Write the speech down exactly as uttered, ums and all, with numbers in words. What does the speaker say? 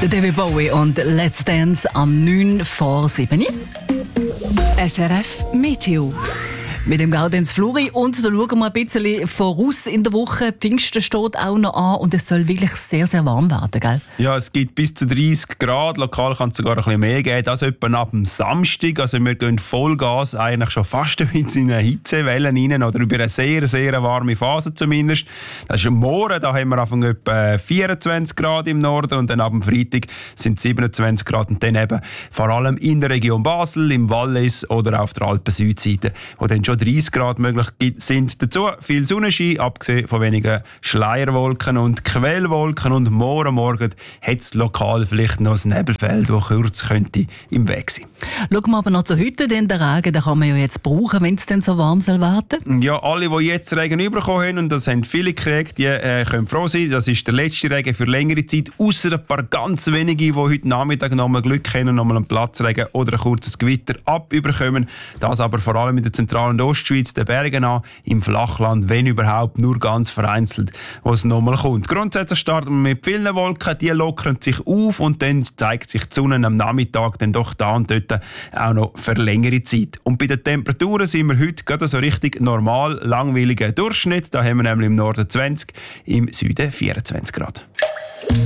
Der David Bowie und Let's Dance am neun vor sieben. S R F Meteo. Mit dem Gaudenz Fluri und da schauen wir ein bisschen voraus in der Woche. Pfingsten steht auch noch an und es soll wirklich sehr, sehr warm werden, gell? Ja, es gibt bis zu dreißig Grad, lokal kann es sogar ein bisschen mehr geben. Das etwa ab dem Samstag, also wir gehen Vollgas eigentlich schon fast ein bisschen in eine Hitzewelle rein oder über eine sehr, sehr warme Phase zumindest. Das ist am Morgen, da haben wir Anfang etwa vierundzwanzig Grad im Norden und dann ab dem Freitag sind es siebenundzwanzig Grad und dann eben vor allem in der Region Basel, im Wallis oder auf der Alpen-Südseite, wo dann schon dreißig Grad möglich sind. Dazu viel Sonnenschein, abgesehen von wenigen Schleierwolken und Quellwolken. Und morgen Morgen hat es lokal vielleicht noch ein Nebelfeld, das kurz könnte im Weg sein. Schauen wir aber noch zu heute, denn den Regen den kann man ja jetzt brauchen, wenn es dann so warm soll werden. Ja, alle, die jetzt Regen bekommen haben, und das haben viele gekriegt, die äh, können froh sein. Das ist der letzte Regen für längere Zeit, außer ein paar ganz wenige, die heute Nachmittag noch mal Glück haben und noch mal einen Platzregen oder ein kurzes Gewitter abüberkommen. Das aber vor allem in der zentralen Ostschweiz, den Bergen an, im Flachland, wenn überhaupt, nur ganz vereinzelt, wo es nochmal kommt. Grundsätzlich starten wir mit vielen Wolken, die lockern sich auf und dann zeigt sich die Sonne am Nachmittag dann doch da und dort auch noch für längere Zeit. Und bei den Temperaturen sind wir heute gerade so richtig normal, langweiliger Durchschnitt. Da haben wir nämlich im Norden zwanzig, im Süden vierundzwanzig Grad.